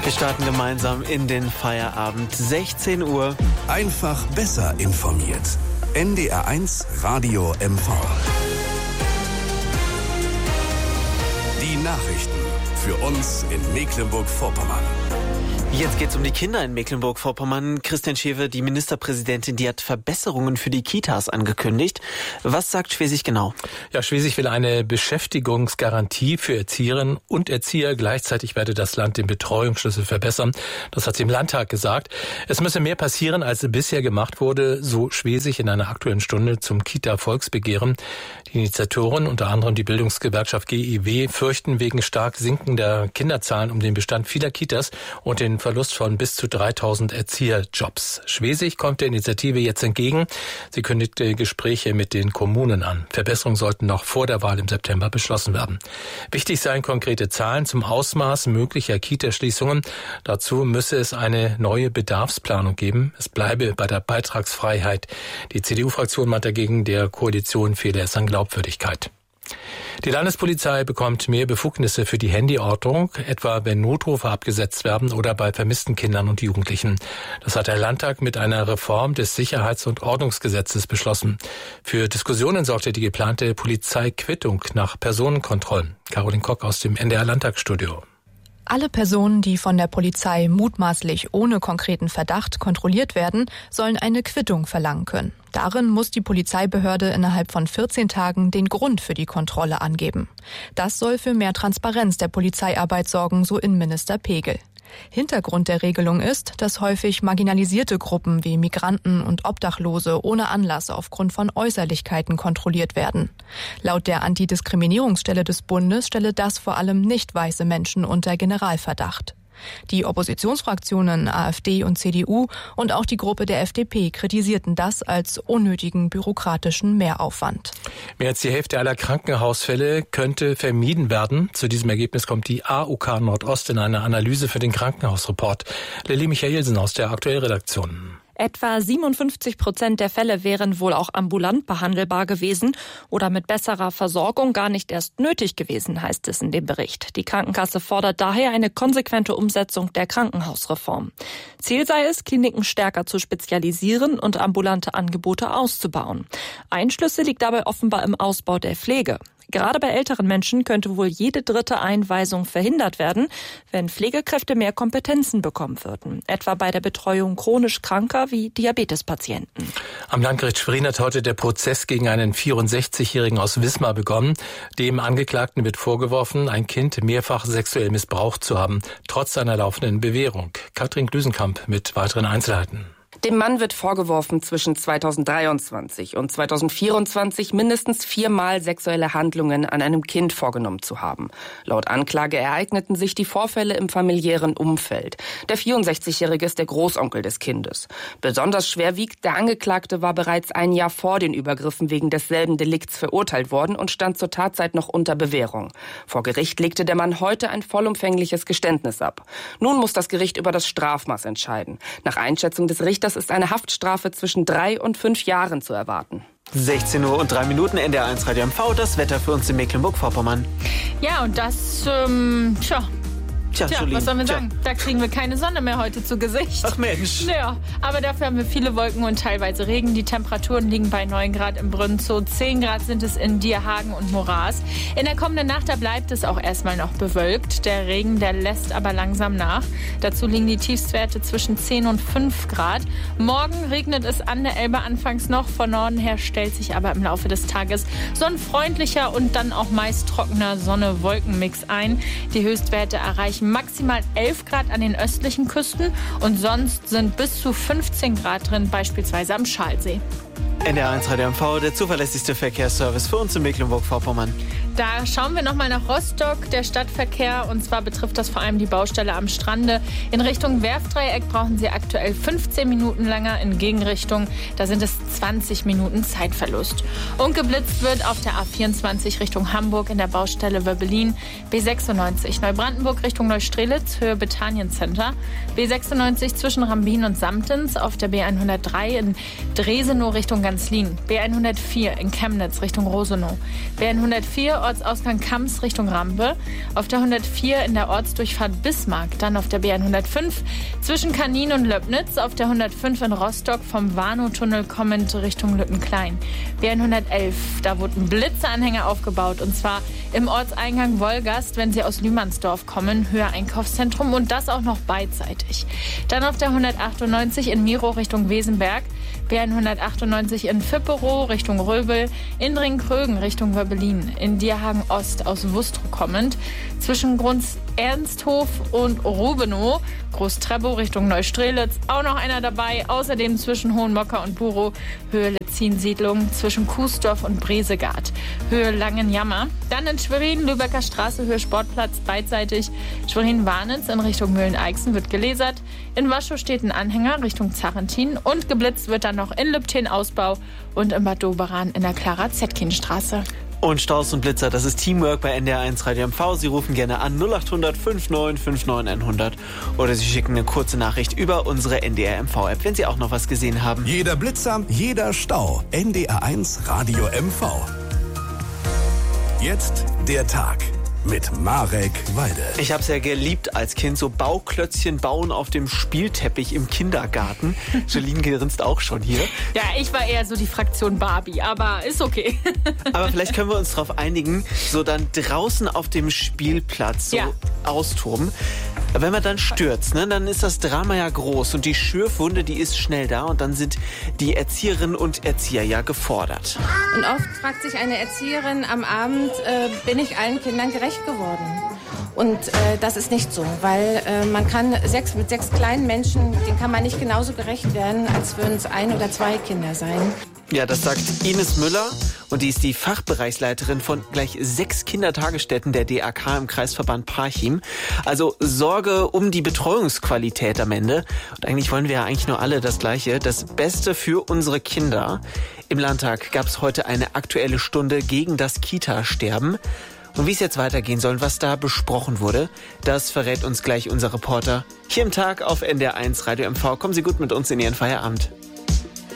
Wir starten gemeinsam in den Feierabend. 16 Uhr. Einfach besser informiert. NDR1 Radio MV. Die Nachrichten für uns in Mecklenburg-Vorpommern. Jetzt geht es um die Kinder in Mecklenburg-Vorpommern. Christian Schewe, die Ministerpräsidentin, die hat Verbesserungen für die Kitas angekündigt. Was sagt Schwesig genau? Ja, Schwesig will eine Beschäftigungsgarantie für Erzieherinnen und Erzieher. Gleichzeitig werde das Land den Betreuungsschlüssel verbessern. Das hat sie im Landtag gesagt. Es müsse mehr passieren, als bisher gemacht wurde, so Schwesig in einer Aktuellen Stunde zum Kita-Volksbegehren. Die Initiatoren, unter anderem die Bildungsgewerkschaft GIW, fürchten wegen stark sinkender Kinderzahlen um den Bestand vieler Kitas und den Verlust von bis zu 3000 Erzieherjobs. Schwesig kommt der Initiative jetzt entgegen. Sie kündigte Gespräche mit den Kommunen an. Verbesserungen sollten noch vor der Wahl im September beschlossen werden. Wichtig seien konkrete Zahlen zum Ausmaß möglicher Kita-Schließungen. Dazu müsse es eine neue Bedarfsplanung geben. Es bleibe bei der Beitragsfreiheit. Die CDU-Fraktion meint dagegen, der Koalition fehle es an Glaubwürdigkeit. Die Landespolizei bekommt mehr Befugnisse für die Handyortung, etwa wenn Notrufe abgesetzt werden oder bei vermissten Kindern und Jugendlichen. Das hat der Landtag mit einer Reform des Sicherheits- und Ordnungsgesetzes beschlossen. Für Diskussionen sorgte die geplante Polizeiquittung nach Personenkontrollen. Caroline Kock aus dem NDR-Landtagsstudio. Alle Personen, die von der Polizei mutmaßlich ohne konkreten Verdacht kontrolliert werden, sollen eine Quittung verlangen können. Darin muss die Polizeibehörde innerhalb von 14 Tagen den Grund für die Kontrolle angeben. Das soll für mehr Transparenz der Polizeiarbeit sorgen, so Innenminister Pegel. Hintergrund der Regelung ist, dass häufig marginalisierte Gruppen wie Migranten und Obdachlose ohne Anlass aufgrund von Äußerlichkeiten kontrolliert werden. Laut der Antidiskriminierungsstelle des Bundes stelle das vor allem nicht weiße Menschen unter Generalverdacht. Die Oppositionsfraktionen AfD und CDU und auch die Gruppe der FDP kritisierten das als unnötigen bürokratischen Mehraufwand. Mehr als die Hälfte aller Krankenhausfälle könnte vermieden werden. Zu diesem Ergebnis kommt die AOK Nordost in einer Analyse für den Krankenhausreport. Lilly Michaelsen aus der Aktuellredaktion. Etwa 57% der Fälle wären wohl auch ambulant behandelbar gewesen oder mit besserer Versorgung gar nicht erst nötig gewesen, heißt es in dem Bericht. Die Krankenkasse fordert daher eine konsequente Umsetzung der Krankenhausreform. Ziel sei es, Kliniken stärker zu spezialisieren und ambulante Angebote auszubauen. Ein Schlüssel liegt dabei offenbar im Ausbau der Pflege. Gerade bei älteren Menschen könnte wohl jede dritte Einweisung verhindert werden, wenn Pflegekräfte mehr Kompetenzen bekommen würden, etwa bei der Betreuung chronisch Kranker wie Diabetespatienten. Am Landgericht Schwerin hat heute der Prozess gegen einen 64-Jährigen aus Wismar begonnen. Dem Angeklagten wird vorgeworfen, ein Kind mehrfach sexuell missbraucht zu haben, trotz einer laufenden Bewährung. Katrin Glüsenkamp mit weiteren Einzelheiten. Dem Mann wird vorgeworfen, zwischen 2023 und 2024 mindestens 4-mal sexuelle Handlungen an einem Kind vorgenommen zu haben. Laut Anklage ereigneten sich die Vorfälle im familiären Umfeld. Der 64-Jährige ist der Großonkel des Kindes. Besonders schwer wiegt, der Angeklagte war bereits ein Jahr vor den Übergriffen wegen desselben Delikts verurteilt worden und stand zur Tatzeit noch unter Bewährung. Vor Gericht legte der Mann heute ein vollumfängliches Geständnis ab. Nun muss das Gericht über das Strafmaß entscheiden. Nach Einschätzung des Richters ist eine Haftstrafe zwischen 3 und 5 Jahren zu erwarten. 16 Uhr und 3 Minuten, NDR1 Radio MV, das Wetter für uns in Mecklenburg-Vorpommern. Ja, und das, Tja, was sollen wir sagen? Da kriegen wir keine Sonne mehr heute zu Gesicht. Ach Mensch. Ja, aber dafür haben wir viele Wolken und teilweise Regen. Die Temperaturen liegen bei 9 Grad im Brünzow, 10 Grad sind es in Dierhagen und Moraß. In der kommenden Nacht, da bleibt es auch erstmal noch bewölkt. Der Regen, der lässt aber langsam nach. Dazu liegen die Tiefstwerte zwischen 10 und 5 Grad. Morgen regnet es an der Elbe anfangs noch. Von Norden her stellt sich aber im Laufe des Tages sonnenfreundlicher und dann auch meist trockener Sonne-Wolken-Mix ein. Die Höchstwerte erreichen maximal 11 Grad an den östlichen Küsten und sonst sind bis zu 15 Grad drin, beispielsweise am Schalsee. NDR1 Radio MV, der zuverlässigste Verkehrsservice für uns in Mecklenburg-Vorpommern. Da schauen wir nochmal nach Rostock, der Stadtverkehr. Und zwar betrifft das vor allem die Baustelle am Strande. In Richtung Werftdreieck brauchen Sie aktuell 15 Minuten länger. In Gegenrichtung, da sind es 20 Minuten Zeitverlust. Und geblitzt wird auf der A24 Richtung Hamburg in der Baustelle Wöbbelin. B96 Neubrandenburg Richtung Neustrelitz, Höhe Bethanien-Center. B96 zwischen Rambin und Samtens auf der B103 in Dresenow Richtung Ganzlin. B104 in Chemnitz Richtung Rosenow. B104 Ortsausgang Kamms Richtung Rampe, auf der 104 in der Ortsdurchfahrt Bismarck, dann auf der BR 105 zwischen Kanin und Löbnitz, auf der 105 in Rostock vom Warnow-Tunnel kommend Richtung Lüttenklein. BR 111, da wurde ein Blitzeanhänger aufgebaut, und zwar im Ortseingang Wolgast, wenn Sie aus Lühmannsdorf kommen, Höher Einkaufszentrum, und das auch noch beidseitig. Dann auf der 198 in Miro Richtung Wesenberg, BR 198 in Vipperow Richtung Röbel, in Dringkrögen Richtung Wöbbelin, in Dierhagen Ost aus Wustrow kommend, zwischen Grunds-Ernsthof und Rubenow, Groß-Treppow Richtung Neustrelitz, auch noch einer dabei, außerdem zwischen Hohenmocker und Burow, Höhe Lezin-Siedlung, zwischen Kuesdorf und Bresegard, Höhe Langenjammer, dann in Schwerin, Lübecker Straße, Höhe Sportplatz, beidseitig, Schwerin-Warnitz in Richtung Mühlen-Eichsen wird gelesert, in Waschow steht ein Anhänger Richtung Zarentin und geblitzt wird dann noch in Lübten-Ausbau und in Bad Doberan in der Clara-Zetkin-Straße. Und Staus und Blitzer, das ist Teamwork bei NDR1 Radio MV. Sie rufen gerne an 0800 59 59 100 oder Sie schicken eine kurze Nachricht über unsere NDR MV-App, wenn Sie auch noch was gesehen haben. Jeder Blitzer, jeder Stau. NDR1 Radio MV. Jetzt der Tag mit Marek Walde. Ich habe es ja geliebt als Kind, so Bauklötzchen bauen auf dem Spielteppich im Kindergarten. Jolene grinst auch schon hier. Ja, ich war eher so die Fraktion Barbie, aber ist okay. Aber vielleicht können wir uns darauf einigen, so dann draußen auf dem Spielplatz so austoben. Wenn man dann stürzt, ne, dann ist das Drama ja groß und die Schürfwunde, die ist schnell da und dann sind die Erzieherinnen und Erzieher ja gefordert. Und oft fragt sich eine Erzieherin am Abend, bin ich allen Kindern gerecht geworden? Und das ist nicht so, weil man kann mit sechs kleinen Menschen, denen kann man nicht genauso gerecht werden, als würden es 1 oder 2 Kinder sein. Ja, das sagt Ines Müller und die ist die Fachbereichsleiterin von gleich 6 Kindertagesstätten der DAK im Kreisverband Parchim. Also Sorge um die Betreuungsqualität am Ende. Und eigentlich wollen wir ja eigentlich nur alle das Gleiche, das Beste für unsere Kinder. Im Landtag gab es heute eine aktuelle Stunde gegen das Kita-Sterben. Und wie es jetzt weitergehen soll, was da besprochen wurde, das verrät uns gleich unser Reporter hier im Tag auf NDR1 Radio MV. Kommen Sie gut mit uns in Ihren Feierabend.